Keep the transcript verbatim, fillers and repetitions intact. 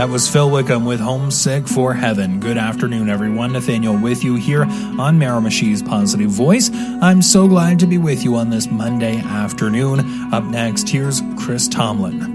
That was Phil Wickham with Homesick for Heaven. Good afternoon, everyone. Nathaniel with you here on Miramichi's Positive Voice. I'm so glad to be with you on this Monday afternoon. Up next, here's Chris Tomlin.